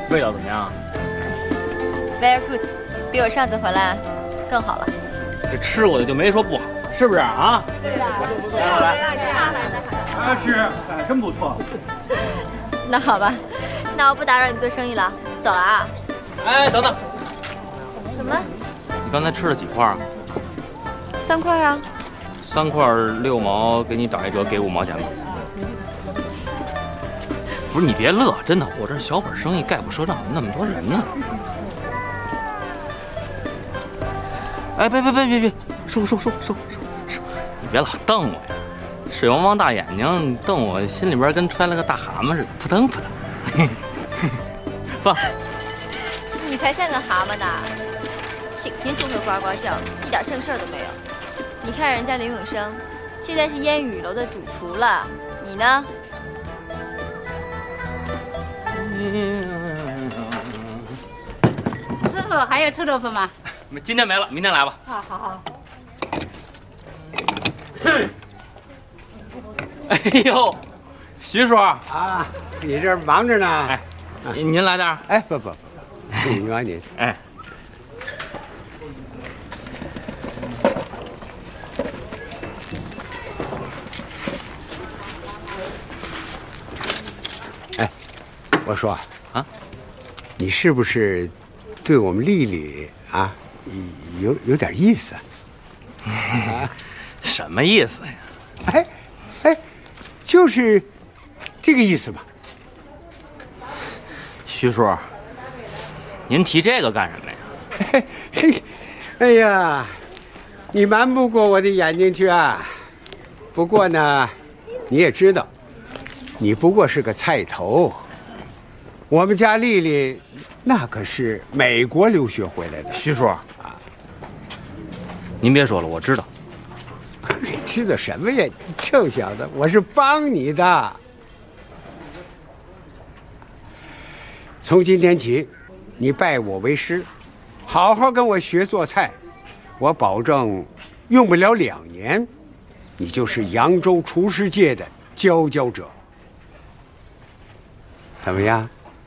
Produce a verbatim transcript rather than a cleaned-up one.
味道怎么样 ？Very good， 比我上次回来更好了。 这吃过的就没说不好，是不是啊？ 对的。 来来来， 啊是，真不错。 那好吧，那我不打扰你做生意了，走了啊。 哎，等等， 怎么了？ 你刚才吃了几块啊？ 三块啊。 三块六毛，给你打一折，给五毛钱吧。不是你别乐，真的，我这小本生意概不赊账，那么多人呢。哎，别别别别别，收收收收收收！你别老瞪我呀，水汪汪大眼睛瞪我，心里边跟揣了个大蛤蟆似的，扑腾扑腾。放。 你才像个蛤蟆呢，整天就会呱呱叫，一点正事儿都没有。你看人家林永生，现在是烟雨楼的主厨了，你呢？ 师傅还有臭豆腐吗？ 今天没了，明天来吧。 好好好。 哎呦，徐叔啊，你这忙着呢。 哎，您您来点。 哎，不不不，你忙你。 哎。 哎，我说啊，你是不是对我们丽丽啊有有点意思？ 啊，什么意思呀？ 哎哎，就是这个意思吧。 徐叔，您提这个干什么呀？ 嘿嘿，哎呀，你瞒不过我的眼睛去啊。不过呢，你也知道，你不过是个菜头。我们家丽丽那可是美国留学回来的。 徐叔啊，您别说了，我知道。 你知道什么呀，臭小子！我是帮你的。从今天起，你拜我为师，好好跟我学做菜。我保证，用不了两年，你就是扬州厨师界的佼佼者。怎么样？